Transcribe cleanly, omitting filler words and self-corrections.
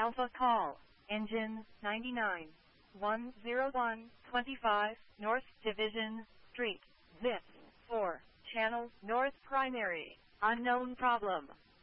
Alpha call, engine 99, 10125, North Division Street, zip 4, channel, North Primary, unknown problem.